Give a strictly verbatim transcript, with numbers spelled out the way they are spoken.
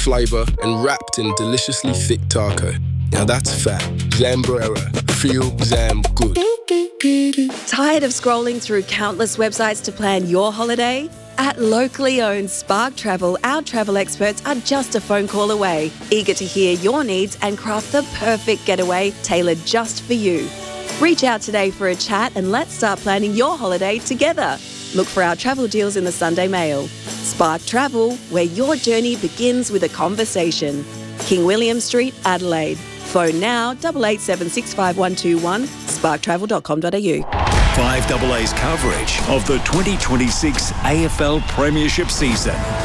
flavour and wrapped in deliciously thick taco. Now that's fat. Zambrera. Feel Zam good. Tired of scrolling through countless websites to plan your holiday? At locally owned Spark Travel, our travel experts are just a phone call away, eager to hear your needs and craft the perfect getaway tailored just for you. Reach out today for a chat and let's start planning your holiday together. Look for our travel deals in the Sunday Mail. Spark Travel, where your journey begins with a conversation. King William Street, Adelaide. Phone now, eight eight seven six five one two one, spark travel dot com dot a u. five A A's coverage of the twenty twenty-six A F L Premiership season.